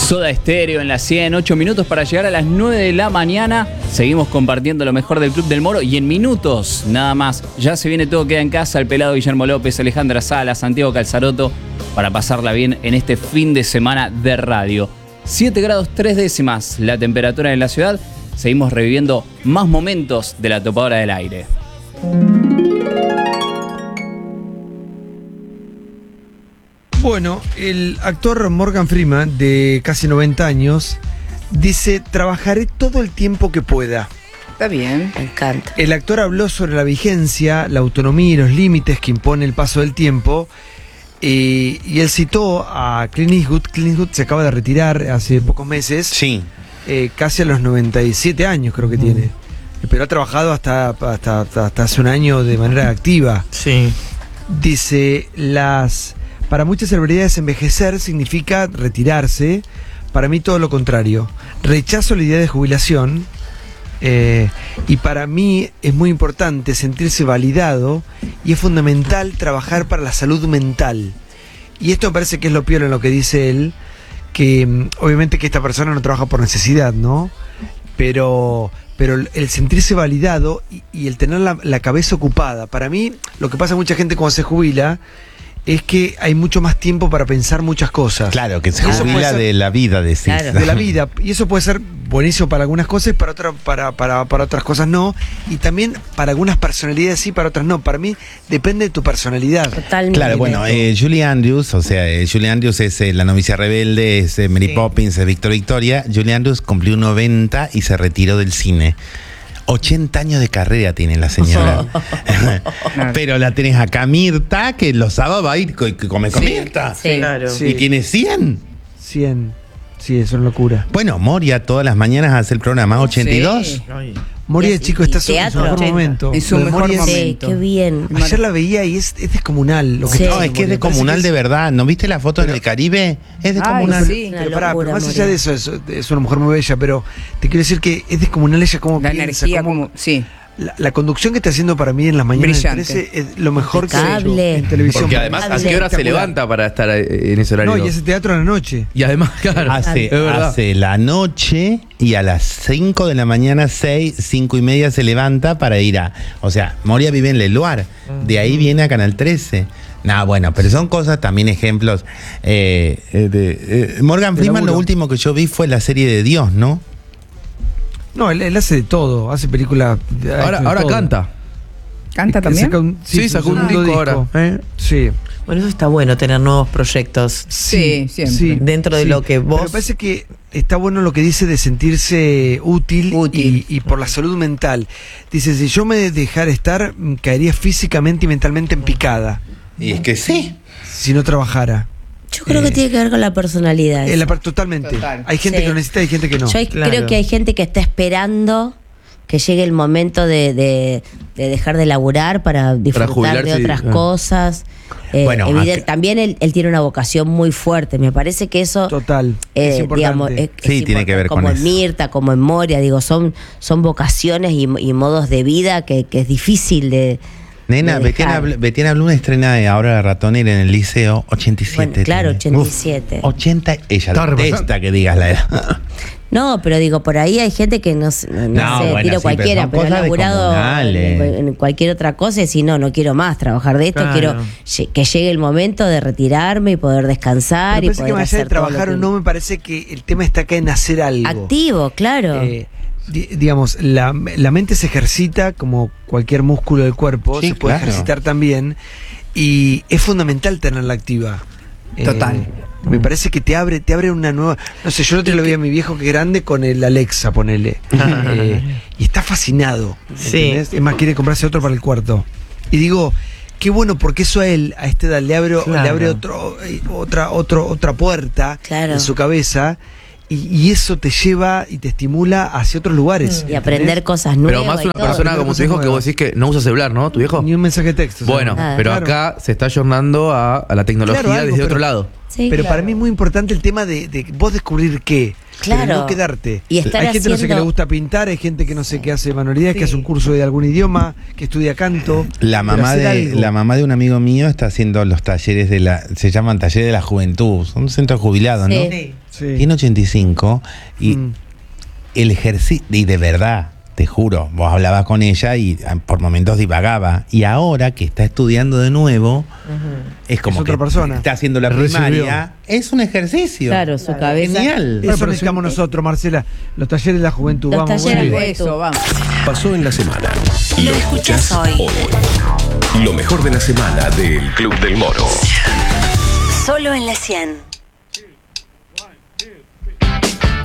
Soda Stereo en la 100, 8 minutos para llegar a las 9 de la mañana. Seguimos compartiendo lo mejor del Club del Moro y en minutos, nada más, ya se viene Todo Queda en Casa, el pelado Guillermo López, Alejandra Sala, Santiago Calzaroto, para pasarla bien en este fin de semana de radio. 7 grados 3 décimas la temperatura en la ciudad. Seguimos reviviendo más momentos de la topadora del aire. Bueno, el actor Morgan Freeman, de casi 90 años, dice: trabajaré todo el tiempo que pueda. Está bien. Me encanta. El actor habló sobre la vigencia, la autonomía y los límites que impone el paso del tiempo. Y él citó a Clint Eastwood. Clint Eastwood se acaba de retirar hace pocos meses. Sí. Casi a los 97 años creo que tiene. Pero ha trabajado hasta hace un año de manera activa. Sí. Dice: para muchas celebridades envejecer significa retirarse. Para mí todo lo contrario. Rechazo la idea de jubilación. Y para mí es muy importante sentirse validado y es fundamental trabajar para la salud mental. Y esto me parece que es lo peor en lo que dice él, que obviamente que esta persona no trabaja por necesidad, ¿no? Pero el sentirse validado y el tener la cabeza ocupada. Para mí, lo que pasa a mucha gente cuando se jubila es que hay mucho más tiempo para pensar muchas cosas. Claro, que se jubila de la vida, decís. Claro. De la vida. Y eso puede ser buenísimo para algunas cosas y para otras cosas no. Y también para algunas personalidades sí, para otras no. Para mí depende de tu personalidad. Totalmente. Claro, bueno, Julie Andrews, Julie Andrews es La novicia rebelde, es Mary Poppins, es Victoria. Julie Andrews cumplió 90 y se retiró del cine. 80 años de carrera tiene la señora. Pero la tenés acá Mirta, que los sábados va a ir y come con Mirta. Sí. Claro. Sí. Y tiene 100. 100. Sí, eso es una locura. Bueno, Moria todas las mañanas hace el programa 82. Sí. Ay. Moria, Y chico, está en su teatro. mejor momento. Es su Lo de mejor Moria momento. Sí, qué bien. Ayer la veía y es descomunal. Lo que Sí. está No, es haciendo que es Moria. de comunal Parece que de verdad. ¿No viste la foto en el Caribe? Es de Ay, comunal. sí. Una Pero pará, locura, pero más Moria. allá de eso, es una mujer muy bella, pero te quiero decir que es descomunal ella como La piensa, energía, cómo- como. Sí. la conducción que está haciendo para mí en las mañanas me Brillante. parece es lo mejor que ha hecho Impecable. en televisión. Porque además, ¿a qué hora se Espectacular. levanta para estar en ese horario? No, y ese teatro a la noche. Y además, claro, Hace, es verdad. hace la noche y a las 5 de la mañana, 6, 5 y media se levanta para ir a... O sea, Moria vive en Leluar, de ahí viene a Canal 13. Nah, bueno, pero son cosas, también ejemplos. Morgan Freeman, laburo. lo último que yo vi fue la serie de Dios, ¿no? No, él hace de todo, hace películas. Ahora canta. ¿Canta también? Sí, sacó un segundo disco ahora. Sí. Bueno, eso está bueno, tener nuevos proyectos Sí, siempre. Sí, dentro de sí. lo que vos... Pero me parece que está bueno lo que dice de sentirse útil. Y por la salud mental. Dice: si yo me dejara estar, caería físicamente y mentalmente en picada Y es que sí. si no trabajara. Yo creo que tiene que ver con la personalidad. Totalmente. Total. Hay gente Sí. que lo necesita y hay gente que no. Yo Claro. creo que hay gente que está esperando que llegue el momento de dejar de laburar para disfrutar jubilarse de otras y- cosas. Bueno, También él tiene una vocación muy fuerte. Me parece que eso, Total. Es importante. digamos, es Sí, tiene que ver como con en eso. Mirta, como en Moria, digo, son vocaciones y modos de vida que es difícil de... Nena, de dejar. Betiana Blum estrena ahora La ratonera en el liceo, 87. Bueno, claro, tiene. 87. Uf, 80, ella Estaba detesta repasando. que digas la edad. No, pero digo, por ahí hay gente que no sé, bueno, tiro sí, cualquiera, pero son pero ha cosas laburado descomunales. en cualquier otra cosa y si no quiero más trabajar de esto, Claro. quiero que llegue el momento de retirarme y poder descansar Me y parece que poder más allá de hacer todo lo trabajar o que- no, me parece que el tema está acá en hacer algo. activo, claro. Digamos, la mente se ejercita como cualquier músculo del cuerpo, Sí, se puede claro. ejercitar también y es fundamental tenerla activa. Total. Me parece que te abre una nueva... No sé, yo el otro día lo vi a mi viejo que es grande con el Alexa, ponele. Y está fascinado. Sí. ¿Entendés? Es más, quiere comprarse otro para el cuarto. Y digo, qué bueno, porque eso a él, a esta edad, le abre otra puerta Claro. en su cabeza. Y eso te lleva y te estimula hacia otros lugares. Y aprender ¿entendés? cosas nuevas. Pero más y una todo. persona como tu hijo que vos decís que no usa celular, ¿no? Tu viejo. Ni un mensaje de texto. Bueno, Ah. pero Claro. acá se está ayornando a la tecnología Claro, algo, desde otro pero- lado. Sí, Pero claro. para mí es muy importante el tema de vos descubrir qué. Claro. Pero no quedarte. Y estar hay gente no sé que haciendo- le gusta pintar, hay gente que no sé qué hace manualidades, que hace un curso de algún idioma, que estudia canto. La Pero mamá hacer de algo. la mamá de un amigo mío está haciendo los talleres se llaman talleres de la juventud, son centros jubilados, ¿no? Sí. Sí. Tiene 85 y el ejercicio, y de verdad, te juro, vos hablabas con ella y por momentos divagaba. Y ahora que está estudiando de nuevo, es como es otra que persona. está haciendo la primaria. Es un ejercicio. Claro, su cabeza. Genial. Eso necesitamos nosotros, Marcela. Los talleres de la juventud. Los Vamos, talleres bueno. de- Eso, vamos. Pasó en la semana. Lo escuchás hoy. Lo mejor de la semana del Club del Moro. Solo en la 100.